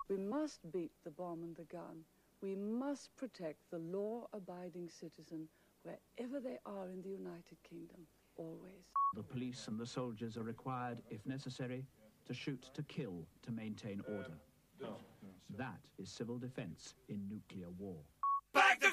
We must beat the bomb and the gun. We must protect the law-abiding citizen wherever they are in the United Kingdom, always. The police and the soldiers are required, if necessary, to shoot to kill to maintain order. That is civil defense in nuclear war. Back to